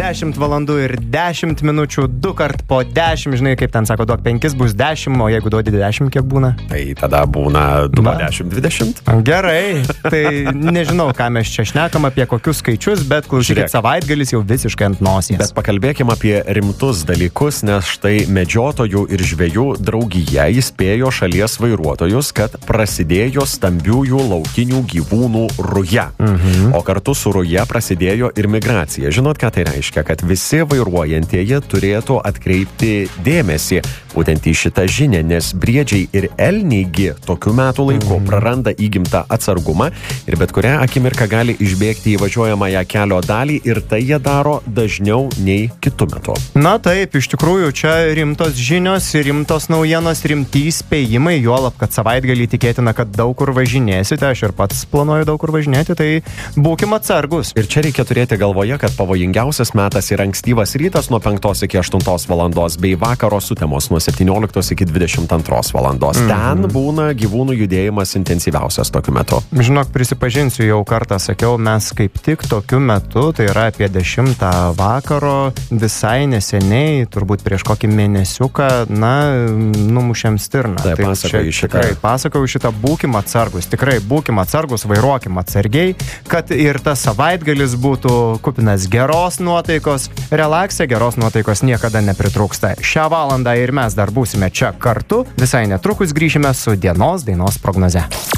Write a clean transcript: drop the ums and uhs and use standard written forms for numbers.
10 valandų ir 10 minučių, 2 kart po 10, žinai, kaip ten sako, duok 5 bus 10, o jeigu duodi 10, kiek būna? Tai tada būna 2 po 10, 20. Gerai, tai nežinau, ką mes čia šnekam apie kokius skaičius, bet klausykit, savaitgalis jau visiškai ant nosies. Bet pakalbėkim apie rimtus dalykus, nes štai medžiotojų ir žvejų draugija įspėjo šalies vairuotojus, kad prasidėjo stambiųjų laukinių gyvūnų ruja. O kartu su ruja prasidėjo ir migracija. Žinot, ką tai reiškia? Kad visi vairuojantieji turėtų atkreipti dėmesį būtent į šitą žinią, nes briedžiai ir elniai tokiu metų laiku praranda įgimtą atsargumą ir bet kurią akimirką gali išbėgti į važiuojamąją kelio dalį ir tai jie daro dažniau nei kitu metu. Na taip, iš tikrųjų, čia rimtos žinios, rimtos naujienos, rimti įspėjimai, juolab, kad savaitgalį tikėtina, kad daug kur važinėsite, aš ir pats planuoju daug kur važinėti, tai būkim atsargus. Ir čia reikia turėti galvoje, kad pavojingiausias metas yra ankstyvas rytas nuo 5 iki 8 valandos bei vakaro sutemos nuo 17 iki 22 valandos. Ten būna gyvūnų judėjimas intensyviausias tokiu metu. Žinok, prisipažinsiu, jau kartą sakiau, mes kaip tik tokiu metu, tai yra apie 10 vakaro, visai neseniai, turbūt prieš kokį mėnesiuką, numušėm stirną. Tai pasakau šitą, būkim atsargus, tikrai būkim atsargus, vairuokim atsargiai, kad ir tas savaitgalis būtų kupinas geros nuotaikos, relaksė, geros nuotaikos niekada nepritrūksta. Šią valandą ir mes dar būsime čia kartu, visai netrukus grįšime su dienos dainos prognoze.